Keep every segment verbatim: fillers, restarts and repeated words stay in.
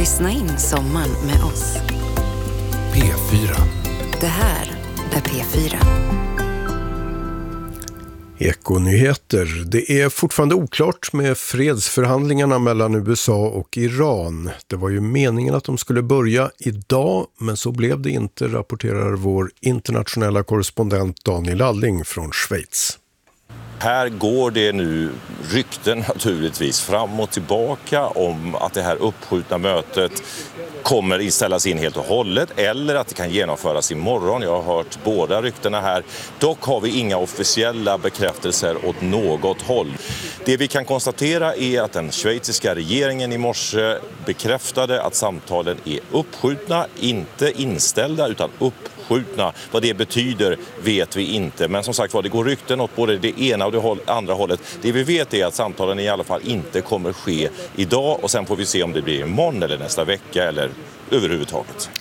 Lyssna in sommaren med oss. P fyra. Det här är P fyra. Ekonyheter. Det är fortfarande oklart med fredsförhandlingarna mellan U S A och Iran. Det var ju meningen att de skulle börja idag, men så blev det inte, rapporterar vår internationella korrespondent Daniel Alling från Schweiz. Här går det nu rykten naturligtvis fram och tillbaka om att det här uppskjutna mötet kommer inställas in helt och hållet eller att det kan genomföras imorgon. Jag har hört båda ryktena här. Dock har vi inga officiella bekräftelser åt något håll. Det vi kan konstatera är att den schweiziska regeringen i morse bekräftade att samtalen är uppskjutna, inte inställda utan uppskjutna. Vad det betyder vet vi inte. Men som sagt var, det går rykten åt både det ena och det andra hållet. Det vi vet är att samtalen i alla fall inte kommer ske idag och sen får vi se om det blir imorgon eller nästa vecka eller överhuvudtaget.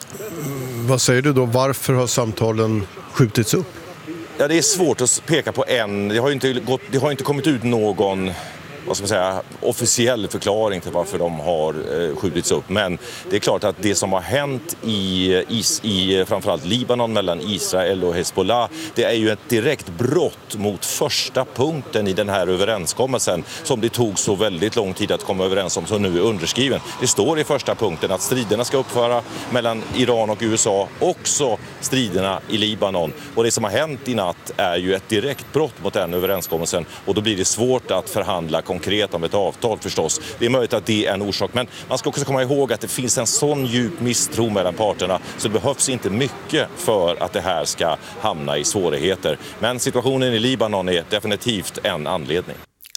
Vad säger du då? Varför har samtalen skjutits upp? Ja, det är svårt att peka på en. Det har ju inte, gått, det har inte kommit ut någon vad ska man säga, officiell förklaring till varför de har eh, skjutits upp. Men det är klart att det som har hänt i, i, i framförallt Libanon mellan Israel och Hezbollah, det är ju ett direkt brott mot första punkten i den här överenskommelsen som det tog så väldigt lång tid att komma överens om, som nu är underskriven. Det står i första punkten att striderna ska upphöra mellan Iran och U S A, också striderna i Libanon. Och det som har hänt i natt är ju ett direkt brott mot den överenskommelsen och då blir det svårt att förhandla konkret om ett avtal förstås. Det är möjligt att det är en orsak, men man ska också komma ihåg att det finns en sån djup misstro mellan parterna så det behövs inte mycket för att det här ska hamna i svårigheter. Men situationen i Libanon är definitivt en anledning.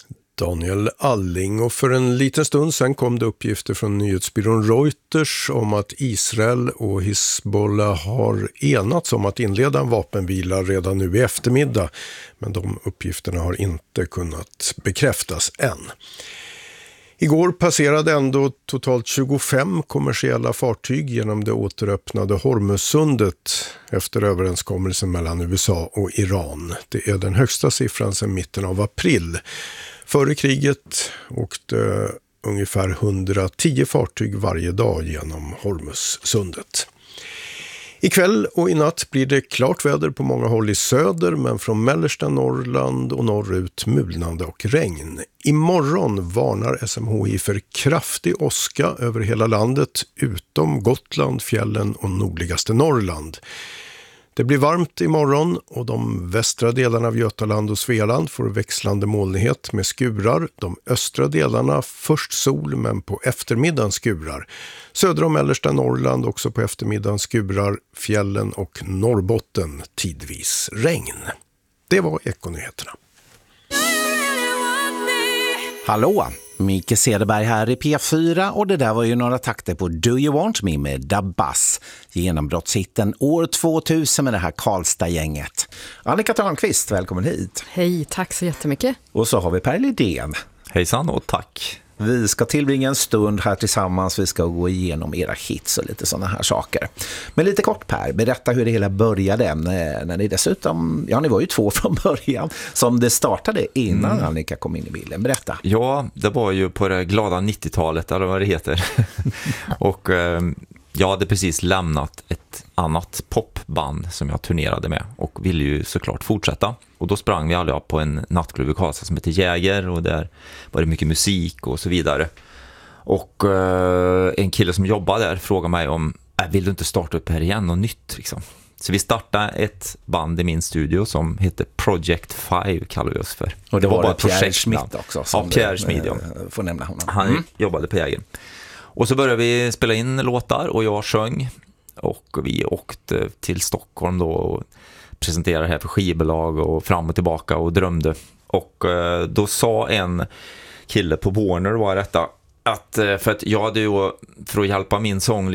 Daniel Alling, och för en liten stund sen kom det uppgifter från nyhetsbyrån Reuters om att Israel och Hezbollah har enats om att inleda en vapenvila redan nu i eftermiddag, men de uppgifterna har inte kunnat bekräftas än. Igår passerade ändå totalt tjugofem kommersiella fartyg genom det återöppnade Hormuzsundet efter överenskommelsen mellan U S A och Iran. Det är den högsta siffran sedan mitten av april. Före kriget åkte ungefär hundratio fartyg varje dag genom Hormuzsundet. Ikväll och i natt blir det klart väder på många håll i söder, men från mellersta Norrland och norrut mulnande och regn. Imorgon varnar S M H I för kraftig åska över hela landet utom Gotland, fjällen och nordligaste Norrland. Det blir varmt imorgon och de västra delarna av Götaland och Svealand får växlande molnighet med skurar. De östra delarna först sol men på eftermiddagen skurar. Södra och mellersta Norrland också på eftermiddagen skurar. Fjällen och Norrbotten tidvis regn. Det var Ekonyheterna. Hallå, Micke Cederberg här i P fyra och det där var ju några takter på Do You Want Me med Da Bass. Genombrottshitten år tvåtusen med det här Karlstad-gänget. Annika Törnqvist, välkommen hit. Hej, tack så jättemycket. Och så har vi Per Lidén. Hejsan och tack. Vi ska tillbringa en stund här tillsammans. Vi ska gå igenom era hits och lite sådana här saker. Men lite kort Per, berätta hur det hela började. När ni dessutom, ja ni var ju två från början som det startade innan mm. Annika kom in i bilden. Berätta. Ja, det var ju på det glada nittiotalet eller vad det heter. och eh, jag hade precis lämnat ett annat popband som jag turnerade med och ville ju såklart fortsätta. Och då sprang vi alla på en nattklubb i Karlstad som heter Jäger och där var det mycket musik och så vidare. Och eh, en kille som jobbade där frågade mig om äh, vill du inte starta upp här igen och nytt liksom. Så vi startade ett band i min studio som heter Project Five kallar vi oss för. Och det, det var, var bara Pierre Schmidt också. Ja, Pierre Schmidt, ja. Får nämna honom. Han mm. jobbade på Jäger. Och så började vi spela in låtar och jag sjöng. Och vi åkte till Stockholm då och presenterade här för skivbolag och fram och tillbaka och drömde. Och eh, då sa en kille på Warner var detta att för att jag hade ju för att hjälpa min sång